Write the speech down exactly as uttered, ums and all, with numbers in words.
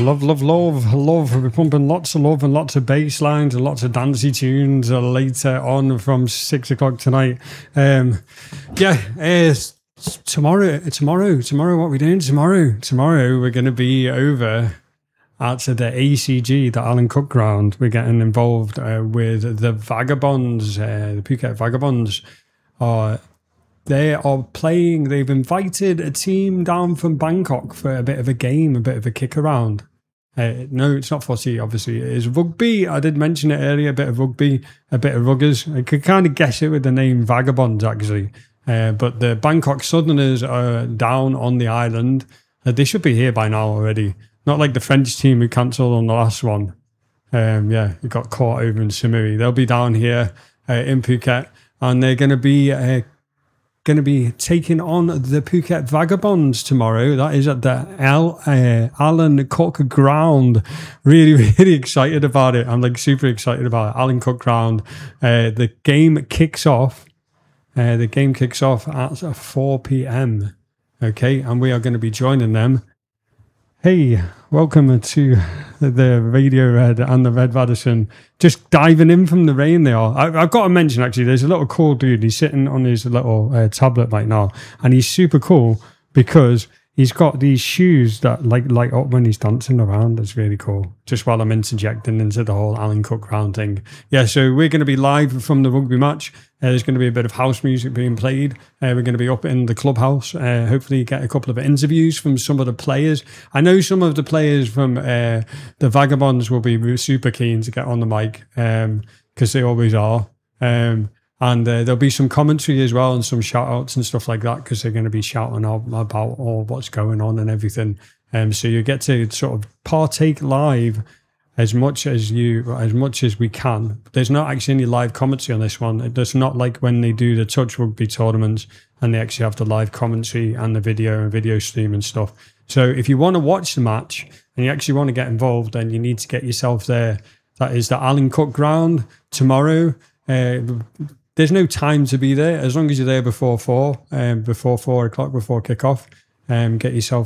love, love, love, love. We're pumping lots of love and lots of bass lines and lots of dancey tunes later on from six o'clock tonight. Um, yeah, uh, tomorrow, tomorrow, tomorrow, what are we doing tomorrow? Tomorrow we're going to be over at the A C G, the Alan Cook Ground. We're getting involved uh, with the Vagabonds, uh, the Phuket Vagabonds. Uh, They are playing, they've invited a team down from Bangkok for a bit of a game, a bit of a kick around. Uh, no, it's not footy, obviously. It is rugby. I did mention it earlier, a bit of rugby, a bit of ruggers. I could kind of guess it with the name Vagabonds, actually. Uh, but the Bangkok Southerners are down on the island. Uh, they should be here by now already. Not like the French team who cancelled on the last one. Um, yeah, it got caught over in Samui. They'll be down here uh, in Phuket, and they're going to be... Uh, going to be taking on the Phuket Vagabonds tomorrow. That is at the Al, uh, Alan Cook Ground. Really, really excited about it. I'm like super excited about it. Alan Cook Ground. Uh, the game kicks off. Uh, the game kicks off at four p.m. Okay, and we are going to be joining them. Hey, welcome to the Radio Red and the Red Radisson. Just diving in from the rain they are. I, I've got to mention, actually, there's a little cool dude. He's sitting on his little uh, tablet right now, and he's super cool because he's got these shoes that like light up when he's dancing around. That's really cool. Just while I'm interjecting into the whole Alan Cook Ground thing. Yeah, so we're going to be live from the rugby match. Uh, there's going to be a bit of house music being played. Uh, we're going to be up in the clubhouse. Uh, hopefully get a couple of interviews from some of the players. I know some of the players from uh, the Vagabonds will be super keen to get on the mic because um, they always are. Um, and uh, there'll be some commentary as well and some shout outs and stuff like that because they're going to be shouting out about all what's going on and everything. Um, so you get to sort of partake live as much as you, as much as we can. There's not actually any live commentary on this one. It's not like when they do the touch rugby tournaments and they actually have the live commentary and the video and video stream and stuff. So if you want to watch the match and you actually want to get involved, then you need to get yourself there. That is the Alan Cook Ground tomorrow. Uh, there's no time to be there as long as you're there before four, um, before four o'clock, before kickoff. Um, get yourself